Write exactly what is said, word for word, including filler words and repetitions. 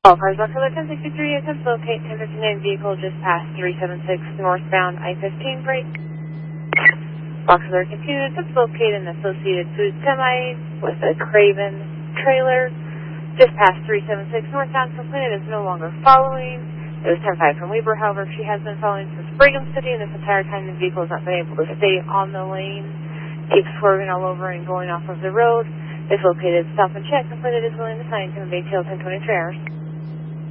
All cars on color ten sixty-three, attempt to locate ten fifty-nine vehicle just past three seven six northbound I fifteen break. Box alert continued, attempt to locate an Associated Food semi with a Craven trailer just past three seven six northbound. Complainant is no longer following. It was ten five from Weber, however, she has been following since Brigham City, and this entire time the vehicle has not been able to stay on the lane. Keeps swerving all over and going off of the road. If located, stop and check. Complainant is willing to sign to convey tail ten twenty-three hours.